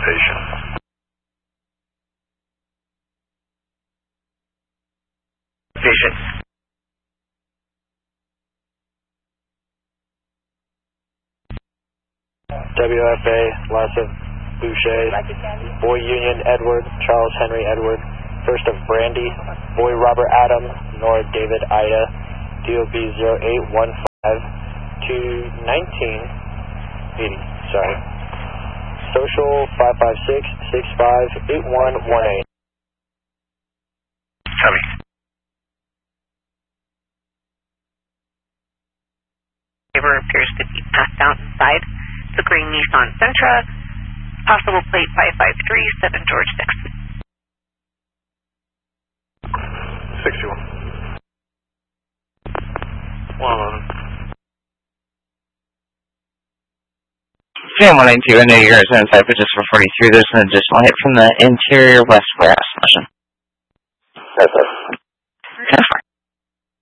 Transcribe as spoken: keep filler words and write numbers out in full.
patient. Patient. W F A, lots of Boucher, Boy Union Edward, Charles Henry Edward, first of Brandy, Boy Robert Adam, Nora David Ida, D O B zero eight one five two nineteen eighty, sorry. Social five five six six five eight one one eight. Copy. Driver appears to be passed out inside the green Nissan Sentra, possible plate five five three seven George six. sixty-one. one eleven. Sam one ninety-two, I know you're inside, but just for forty-three, there's an additional hit from the interior west brass mission. That's it.